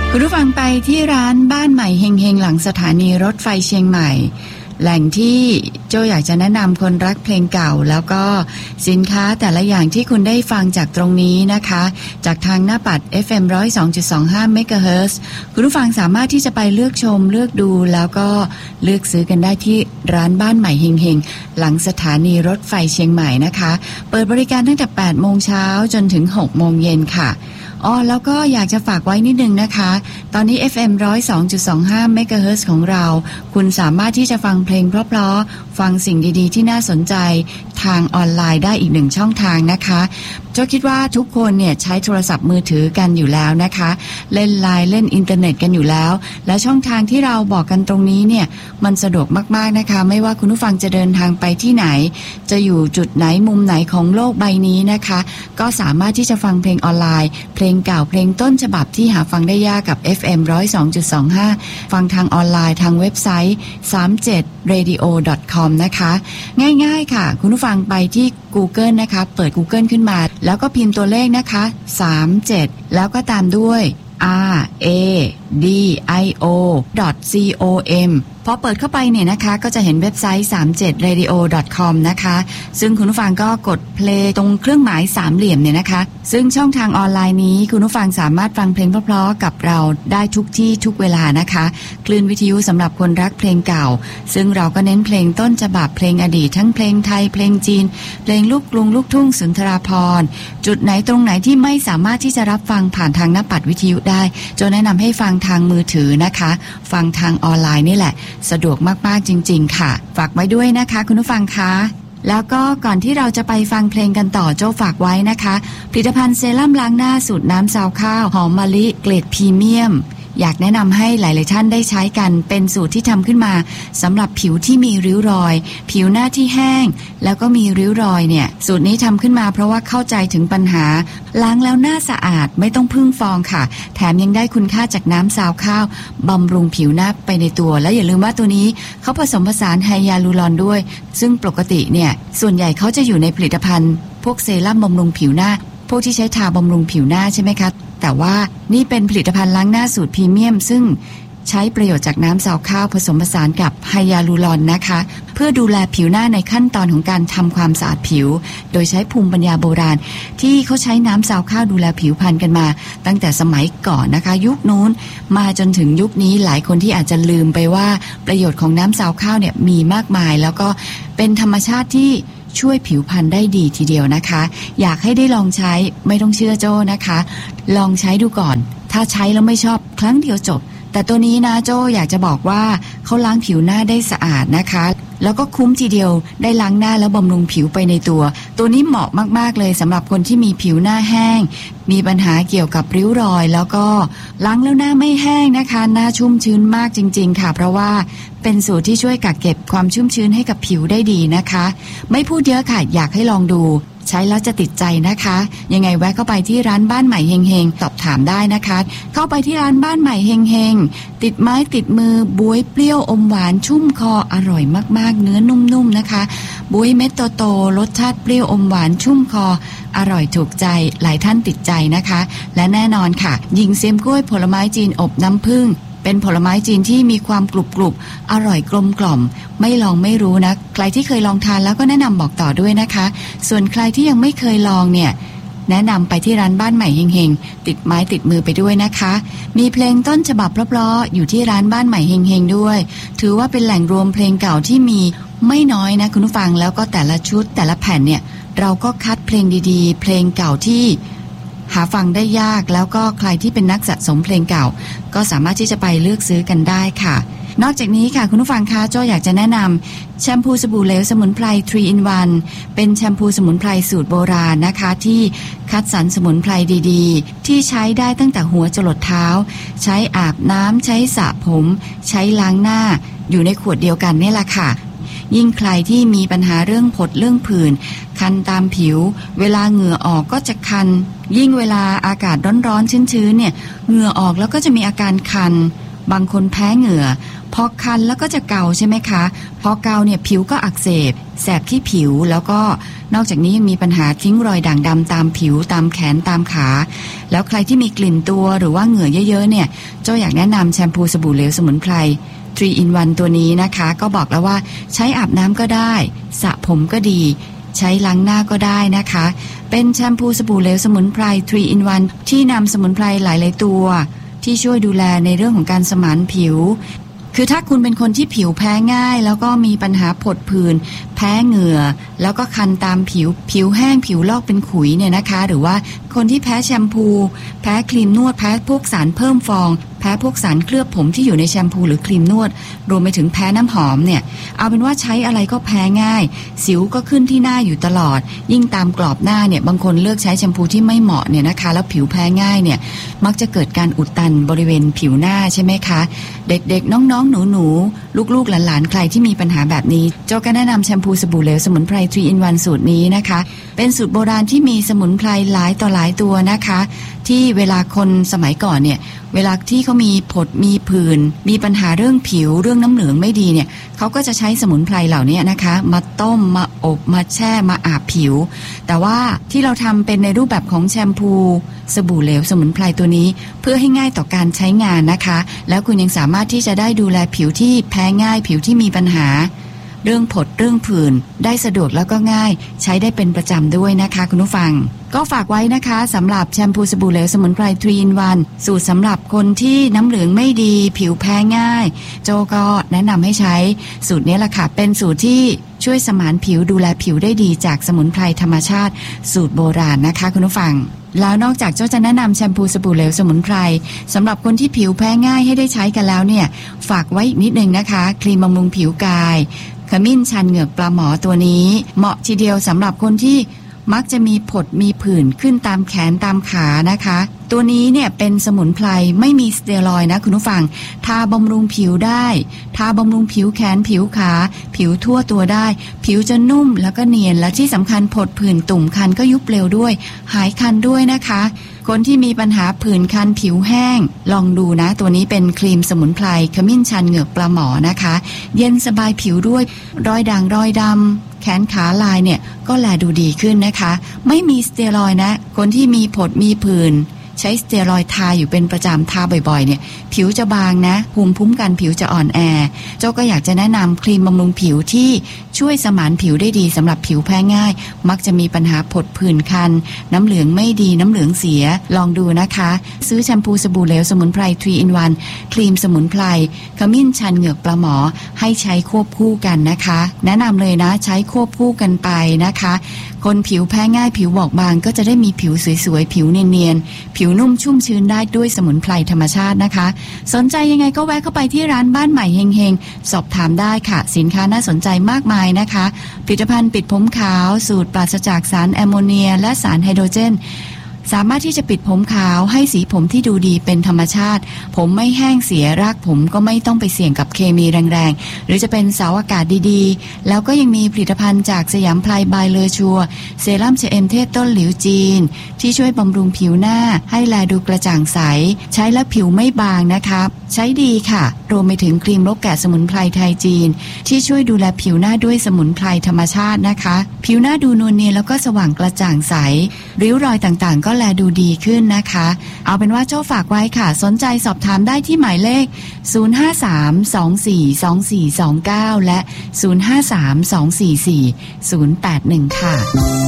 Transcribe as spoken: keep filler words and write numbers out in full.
คุณผู้ฟังไปที่ร้านบ้านใหม่เฮงเฮงหลังสถานีรถไฟเชียงใหม่แหล่งที่โจอยากจะแนะนำคนรักเพลงเก่าแล้วก็สินค้าแต่ละอย่างที่คุณได้ฟังจากตรงนี้นะคะจากทางหน้าปัด เอฟ เอ็ม หนึ่งศูนย์สองจุดสองห้า เมกะเฮิรตซ์คุณผู้ฟังสามารถที่จะไปเลือกชมเลือกดูแล้วก็เลือกซื้อกันได้ที่ร้านบ้านใหม่เฮงเฮงหลังสถานีรถไฟเชียงใหม่นะคะเปิดบริการตั้งแต่ แปดโมงเช้าจนถึง หกโมงเย็นค่ะอ๋อแล้วก็อยากจะฝากไว้นิดนึงนะคะตอนนี้ เอฟ เอ็ม หนึ่งศูนย์สองจุดสองห้า เมกะเฮิรตซ์ของเราคุณสามารถที่จะฟังเพลงเพราะๆฟังสิ่งดีๆที่น่าสนใจทางออนไลน์ได้อีกหนึ่งช่องทางนะคะโจ้คิดว่าทุกคนเนี่ยใช้โทรศัพท์มือถือกันอยู่แล้วนะคะเล่นไลน์เล่นอินเทอร์เน็ตกันอยู่แล้วและช่องทางที่เราบอกกันตรงนี้เนี่ยมันสะดวกมากๆนะคะไม่ว่าคุณผู้ฟังจะเดินทางไปที่ไหนจะอยู่จุดไหนมุมไหนของโลกใบนี้นะคะก็สามารถที่จะฟังเพลงออนไลน์เพลงเก่าเพลงต้นฉบับที่หาฟังได้ยากกับ เอฟ เอ็ม หนึ่งศูนย์สองจุดสองห้า ฟังทางออนไลน์ทางเว็บไซต์ สามเจ็ด เรดิโอ ดอท คอม นะคะง่ายๆค่ะคุณผู้ฟังไปที่ Google นะคะเปิด Google ขึ้นมาแล้วก็พิมพ์ตัวเลขนะคะสามเจ็ดแล้วก็ตามด้วย R A D I O ดอท ซี โอ เอ็ม พอเปิดเข้าไปเนี่ยนะคะก็จะเห็นเว็บไซต์ สามเจ็ด เรดิโอ ดอท คอม นะคะซึ่งคุณผู้ฟังก็กดเพลย์ตรงเครื่องหมายสามเหลี่ยมเนี่ยนะคะซึ่งช่องทางออนไลน์นี้คุณผู้ฟังสามารถฟังเพลงเพราะๆกับเราได้ทุกที่ทุกเวลานะคะคลื่นวิทยุสำหรับคนรักเพลงเก่าซึ่งเราก็เน้นเพลงต้นฉบับเพลงอดีตทั้งเพลงไทยเพลงจีนเพลงลูกกรุงลูกทุ่งสุนทราภรณ์จุดไหนตรงไหนที่ไม่สามารถที่จะรับฟังผ่านทางหน้าปัดวิทยุได้จะแนะนำให้ฟังทางมือถือนะคะฟังทางออนไลน์นี่แหละสะดวกมากๆจริงๆค่ะฝากไว้ด้วยนะคะคุณผู้ฟังคะแล้วก็ก่อนที่เราจะไปฟังเพลงกันต่อโจ้ฝากไว้นะคะผลิตภัณฑ์เซรั่มล้างหน้าสูตรน้ำซาวข้าวหอมมะลิเกรดพรีเมียมอยากแนะนำให้หลายๆท่านได้ใช้กันเป็นสูตรที่ทำขึ้นมาสำหรับผิวที่มีริ้วรอยผิวหน้าที่แห้งแล้วก็มีริ้วรอยเนี่ยสูตรนี้ทำขึ้นมาเพราะว่าเข้าใจถึงปัญหาล้างแล้วหน้าสะอาดไม่ต้องพึ่งฟองค่ะแถมยังได้คุณค่าจากน้ำซาวข้าวบำรุงผิวหน้าไปในตัวและอย่าลืมว่าตัวนี้เขาผสมผสานไฮยาลูรอนด้วยซึ่งปกติเนี่ยส่วนใหญ่เขาจะอยู่ในผลิตภัณฑ์พวกเซรั่มบำรุงผิวหน้าพวกที่ใช้ทาบำรุงผิวหน้าใช่ไหมคะแต่ว่านี่เป็นผลิตภัณฑ์ล้างหน้าสูตรพรีเมียมซึ่งใช้ประโยชน์จากน้ำซาวข้าวผสมผสานกับไฮยาลูรอนนะคะเพื่อดูแลผิวหน้าในขั้นตอนของการทำความสะอาดผิวโดยใช้ภูมิปัญญาโบราณที่เขาใช้น้ำซาวข้าวดูแลผิวพรรณกันมาตั้งแต่สมัยก่อนนะคะยุคนู้นมาจนถึงยุคนี้หลายคนที่อาจจะลืมไปว่าประโยชน์ของน้ำซาวข้าวเนี่ยมีมากมายแล้วก็เป็นธรรมชาติที่ช่วยผิวพรรณได้ดีทีเดียวนะคะอยากให้ได้ลองใช้ไม่ต้องเชื่อโจ้นะคะลองใช้ดูก่อนถ้าใช้แล้วไม่ชอบครั้งเดียวจบแต่ตัวนี้นะโจ้อยากจะบอกว่าเขาล้างผิวหน้าได้สะอาดนะคะแล้วก็คุ้มทีเดียวได้ล้างหน้าแล้วบำรุงผิวไปในตัวตัวนี้เหมาะมากๆเลยสำหรับคนที่มีผิวหน้าแห้งมีปัญหาเกี่ยวกับริ้วรอยแล้วก็ล้างแล้วหน้าไม่แห้งนะคะหน้าชุ่มชื้นมากจริงๆค่ะเพราะว่าเป็นสูตรที่ช่วยกักเก็บความชุ่มชื้นให้กับผิวได้ดีนะคะไม่พูดเยอะค่ะอยากให้ลองดูใช้แล้วจะติดใจนะคะยังไงแวะเข้าไปที่ร้านบ้านใหม่เฮงเฮงสอบถามได้นะคะเข้าไปที่ร้านบ้านใหม่เฮงเฮงติดไม้ติดมือบ๊วยเปรี้ยวอมหวานชุ่มคออร่อยมากๆเนื้อนุ่มๆนะคะบ๊วยเม็ดโตๆรสชาติเปรี้ยวอมหวานชุ่มคออร่อยถูกใจหลายท่านติดใจนะคะและแน่นอนค่ะหญิงเซียมกล้วยผลไม้จีนอบน้ำผึ้งเป็นผลไม้จีนที่มีความกรุบกรุบอร่อยกลมกล่อมไม่ลองไม่รู้นะใครที่เคยลองทานแล้วก็แนะนำบอกต่อด้วยนะคะส่วนใครที่ยังไม่เคยลองเนี่ยแนะนำไปที่ร้านบ้านใหม่เฮงๆติดไม้ติดมือไปด้วยนะคะมีเพลงต้นฉบับเพราะๆอยู่ที่ร้านบ้านใหม่เฮงๆด้วยถือว่าเป็นแหล่งรวมเพลงเก่าที่มีไม่น้อยนะคุณผู้ฟังแล้วก็แต่ละชุดแต่ละแผ่นเนี่ยเราก็คัดเพลงดีๆเพลงเก่าที่หาฟังได้ยากแล้วก็ใครที่เป็นนักสะสมเพลงเก่าก็สามารถที่จะไปเลือกซื้อกันได้ค่ะนอกจากนี้ค่ะคุณผู้ฟังคะโจ้อยากจะแนะนำแชมพูสบู่เหลวสมุนไพร ทรี อิน วัน เป็นแชมพูสมุนไพรสูตรโบราณนะคะที่คัดสรรสมุนไพรดีๆที่ใช้ได้ตั้งแต่หัวจรดเท้าใช้อาบน้ำใช้สระผมใช้ล้างหน้าอยู่ในขวดเดียวกันนี่แหละค่ะยิ่งใครที่มีปัญหาเรื่องผดเรื่องผื่นคันตามผิวเวลาเหงื่อออกก็จะคันยิ่งเวลาอากาศร้อนๆชื้นๆเนี่ยเหงื่อออกแล้วก็จะมีอาการคันบางคนแพ้เหงื่อพอคันแล้วก็จะเกาใช่ไหมคะพอเกาเนี่ยผิวก็อักเสบแสบที่ผิวแล้วก็นอกจากนี้ยังมีปัญหาทิ้งรอยด่างดำตามผิวตามแขนตามขาแล้วใครที่มีกลิ่นตัวหรือว่าเหงื่อเยอะๆเนี่ยโจ้อยากแนะนำแชมพูสบู่เหลวสมุนไพรทรี อิน วัน ตัวนี้นะคะก็บอกแล้วว่าใช้อาบน้ำก็ได้สระผมก็ดีใช้ล้างหน้าก็ได้นะคะเป็นแชมพูสบู่เหลวสมุนไพรทรี อิน วัน ที่นำสมุนไพรหลายๆตัวที่ช่วยดูแลในเรื่องของการสมานผิวคือถ้าคุณเป็นคนที่ผิวแพ้ง่ายแล้วก็มีปัญหาผดผื่นแพ้เหงื่อแล้วก็คันตามผิวผิวแห้งผิวลอกเป็นขุยเนี่ยนะคะหรือว่าคนที่แพ้แชมพูแพ้ครีมนวดแพ้พวกสารเพิ่มฟองแพ้พวกสารเคลือบผมที่อยู่ในแชมพูหรือครีมนวดรวมไปถึงแพ้น้ำหอมเนี่ยเอาเป็นว่าใช้อะไรก็แพ้ง่ายสิวก็ขึ้นที่หน้าอยู่ตลอดยิ่งตามกรอบหน้าเนี่ยบางคนเลือกใช้แชมพูที่ไม่เหมาะเนี่ยนะคะแล้วผิวแพ้ง่ายเนี่ยมักจะเกิดการอุดตันบริเวณผิวหน้าใช่ไหมคะเด็กๆน้องๆหนูๆลูกๆหลานๆใครที่มีปัญหาแบบนี้โจ้ก็แนะนำแชมพูสบู่เหลวสมุนไพรทรี อิน วัน สูตรนี้นะคะเป็นสูตรโบราณที่มีสมุนไพรหลายต่อหลายตัวนะคะที่เวลาคนสมัยก่อนเนี่ยเวลาที่เขามีผดมีผื่นมีปัญหาเรื่องผิวเรื่องน้ำเหลืองไม่ดีเนี่ยเขาก็จะใช้สมุนไพรเหล่านี้นะคะมาต้มมาอบมาแช่มาอาบผิวแต่ว่าที่เราทำเป็นในรูปแบบของแชมพูสบู่เหลวสมุนไพรตัวนี้เพื่อให้ง่ายต่อการใช้งานนะคะแล้วคุณยังสามารถที่จะได้ดูแลผิวที่แพ้ง่ายผิวที่มีปัญหาเรื่องผดเรื่องผื่นได้สะดวกแล้วก็ง่ายใช้ได้เป็นประจำด้วยนะคะคุณผู้ฟังก็ฝากไว้นะคะสำหรับแชมพูสบู่เหลวสมุนไพรทรี อิน วัน สูตรสำหรับคนที่น้ำเหลืองไม่ดีผิวแพ้ง่ายโจก็แนะนำให้ใช้สูตรนี้แหละค่ะเป็นสูตรที่ช่วยสมานผิวดูแลผิวได้ดีจากสมุนไพรธรรมชาติสูตรโบราณนะคะคุณผู้ฟังแล้วนอกจากโจ้จะแนะนำแชมพูสบู่เหลวสมุนไพรสำหรับคนที่ผิวแพ้ง่ายให้ได้ใช้กันแล้วเนี่ยฝากไว้อีกนิดนึงนะคะครีมบำรุงผิวกายขมิ้นชันเหงือกปลาหมอตัวนี้เหมาะทีเดียวสำหรับคนที่มักจะมีผดมีผื่นขึ้นตามแขนตามขานะคะตัวนี้เนี่ยเป็นสมุนไพรไม่มีสเตียรอยด์นะคุณผู้ฟังทาบำรุงผิวได้ทาบำรุงผิวแขนผิวขาผิวทั่วตัวได้ผิวจะนุ่มแล้วก็เนียนและที่สำคัญผดผื่นตุ่มคันก็ยุบเร็วด้วยหายคันด้วยนะคะคนที่มีปัญหาผื่นคันผิวแห้งลองดูนะตัวนี้เป็นครีมสมุนไพรขมิ้นชันเหงือกปลาหมอนะคะเย็นสบายผิวด้วยรอยด่างรอยดำแขนขาลายเนี่ยก็แลดูดีขึ้นนะคะไม่มีสเตียรอยด์นะคนที่มีผดมีผื่นใช้สเตียรอยด์ทาอยู่เป็นประจำทาบ่อยๆเนี่ยผิวจะบางนะภูมิคุ้มกันผิวจะอ่อนแอเจ้าก็อยากจะแนะนำครีมบำรุงผิวที่ช่วยสมานผิวได้ดีสำหรับผิวแพ้ง่ายมักจะมีปัญหาผดผื่นคันน้ำเหลืองไม่ดีน้ำเหลืองเสียลองดูนะคะซื้อแชมพูสบู่เหลวสมุนไพรทรี อิน วัน ครีมสมุนไพรขมิ้นชันเหงือกปลาหมอให้ใช้ควบคู่กันนะคะแนะนำเลยนะใช้ควบคู่กันไปนะคะคนผิวแพ้ง่ายผิวบอบบางก็จะได้มีผิวสวยๆผิวเนียนๆผิวนุ่มชุ่มชื้นได้ด้วยสมุนไพรธรรมชาตินะคะสนใจยังไงก็แวะเข้าไปที่ร้านบ้านใหม่เฮงๆสอบถามได้ค่ะสินค้าน่าสนใจมากมายนะคะผลิตภัณฑ์ปิดผมขาวสูตรปราศจากสารแอมโมเนียและสารไฮโดรเจนสามารถที่จะปิดผมขาวให้สีผมที่ดูดีเป็นธรรมชาติผมไม่แห้งเสียรากผมก็ไม่ต้องไปเสี่ยงกับเคมีแรงๆหรือจะเป็นเสาอากาศดีๆแล้วก็ยังมีผลิตภัณฑ์จากสยามไพรบายเลอชัวเซรั่มเชเอมเทศต้นหลิวจีนที่ช่วยบำรุงผิวหน้าให้แลดูกระจ่างใสใช้แล้วผิวไม่บางนะคะใช้ดีค่ะรวมไปถึงครีมลบแกะสมุนไพรไทยจีนที่ช่วยดูแลผิวหน้าด้วยสมุนไพรธรรมชาตินะคะผิวหน้าดูนวลเนียนแล้วก็สว่างกระจ่างใสริ้วรอยต่างๆก็แลดูดีขึ้นนะคะเอาเป็นว่าโจ้ฝากไว้ค่ะสนใจสอบถามได้ที่หมายเลขศูนย์ ห้า สาม สอง สี่ สอง สี่ สอง เก้าและศูนย์ ห้า สาม สอง สี่ สี่ ศูนย์ แปด หนึ่งค่ะ